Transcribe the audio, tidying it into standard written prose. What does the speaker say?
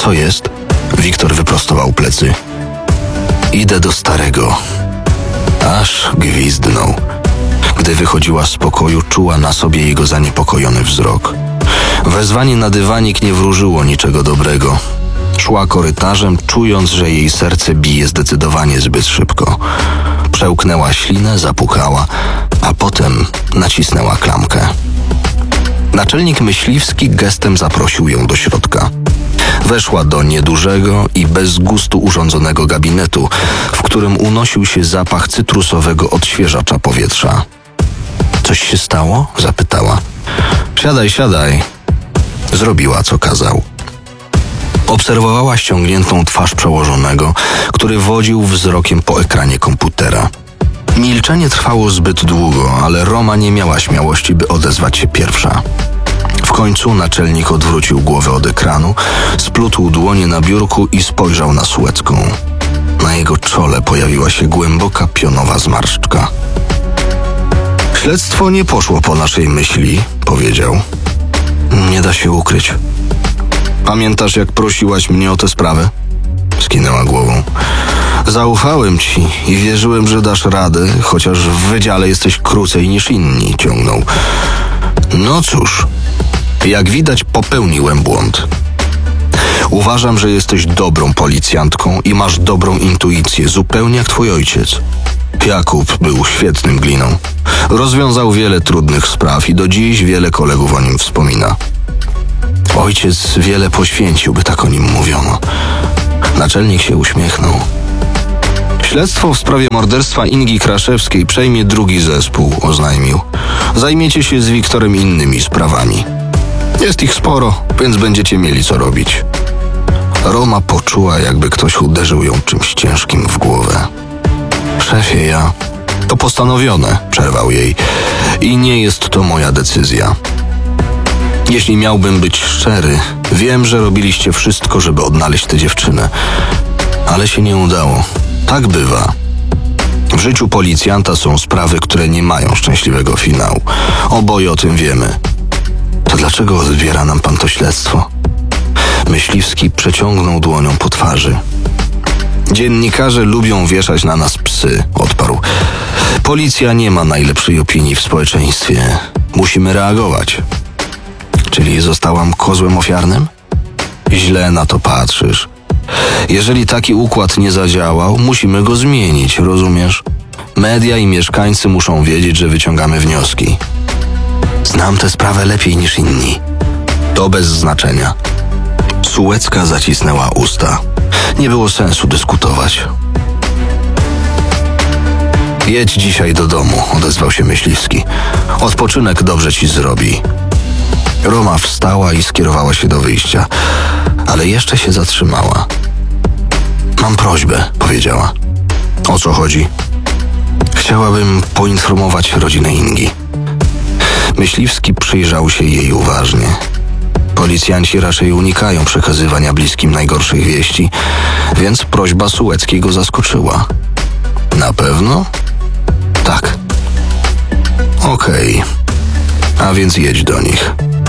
Co jest? Wiktor wyprostował plecy. Idę do starego. Aż gwizdnął. Gdy wychodziła z pokoju, czuła na sobie jego zaniepokojony wzrok. Wezwanie na dywanik nie wróżyło niczego dobrego. Szła korytarzem, czując, że jej serce bije zdecydowanie zbyt szybko. Przełknęła ślinę, zapukała, a potem nacisnęła klamkę. Naczelnik myśliwski gestem zaprosił ją do środka. Weszła do niedużego i bez gustu urządzonego gabinetu, w którym unosił się zapach cytrusowego odświeżacza powietrza. Coś się stało? Zapytała. Siadaj, siadaj. Zrobiła, co kazał. Obserwowała ściągniętą twarz przełożonego, który wodził wzrokiem po ekranie komputera. Milczenie trwało zbyt długo, ale Roma nie miała śmiałości, by odezwać się pierwsza. W końcu naczelnik odwrócił głowę od ekranu, splótł dłonie na biurku i spojrzał na Sułecką. Na jego czole pojawiła się głęboka pionowa zmarszczka. Śledztwo nie poszło po naszej myśli, powiedział. Nie da się ukryć. Pamiętasz, jak prosiłaś mnie o tę sprawę? Skinęła głową. Zaufałem ci i wierzyłem, że dasz radę, chociaż w wydziale jesteś krócej niż inni, ciągnął. No cóż, jak widać, popełniłem błąd. Uważam, że jesteś dobrą policjantką i masz dobrą intuicję, zupełnie jak twój ojciec. Jakub był świetnym gliną. Rozwiązał wiele trudnych spraw i do dziś wiele kolegów o nim wspomina. Ojciec wiele poświęcił, by tak o nim mówiono. Naczelnik się uśmiechnął. Śledztwo w sprawie morderstwa Ingi Kraszewskiej przejmie drugi zespół, oznajmił. Zajmiecie się z Wiktorem innymi sprawami. Jest ich sporo, więc będziecie mieli co robić. Roma poczuła, jakby ktoś uderzył ją czymś ciężkim w głowę. Szefie, to postanowione, przerwał jej. I nie jest to moja decyzja. Jeśli miałbym być szczery, wiem, że robiliście wszystko, żeby odnaleźć tę dziewczynę. Ale się nie udało. Tak bywa. W życiu policjanta są sprawy, które nie mają szczęśliwego finału. Oboje o tym wiemy. To dlaczego odbiera nam pan to śledztwo? Myśliwski przeciągnął dłonią po twarzy. Dziennikarze lubią wieszać na nas psy, odparł. Policja nie ma najlepszej opinii w społeczeństwie. Musimy reagować. Czyli zostałam kozłem ofiarnym? Źle na to patrzysz. Jeżeli taki układ nie zadziałał, musimy go zmienić, rozumiesz? Media i mieszkańcy muszą wiedzieć, że wyciągamy wnioski. Znam tę sprawę lepiej niż inni. To bez znaczenia. Sułecka zacisnęła usta. Nie było sensu dyskutować. Jedź dzisiaj do domu, odezwał się Myśliwski. Odpoczynek dobrze ci zrobi. Roma wstała i skierowała się do wyjścia, ale jeszcze się zatrzymała. Mam prośbę, powiedziała. O co chodzi? Chciałabym poinformować rodzinę Ingi. Myśliwski przyjrzał się jej uważnie. Policjanci raczej unikają przekazywania bliskim najgorszych wieści, więc prośba Sułeckiej go zaskoczyła. Na pewno? Tak. Okej. A więc jedź do nich.